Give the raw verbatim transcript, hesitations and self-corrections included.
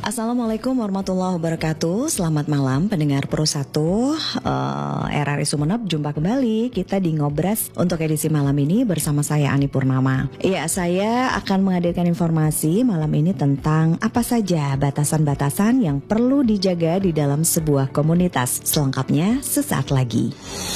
Assalamualaikum warahmatullahi wabarakatuh. Selamat malam pendengar Pro satu uh, R R I Sumeneb. Jumpa kembali kita di Ngobras untuk edisi malam ini bersama saya Ani Purnama. Iya, saya akan menghadirkan informasi malam ini tentang apa saja batasan-batasan yang perlu dijaga di dalam sebuah komunitas. Selengkapnya sesaat lagi.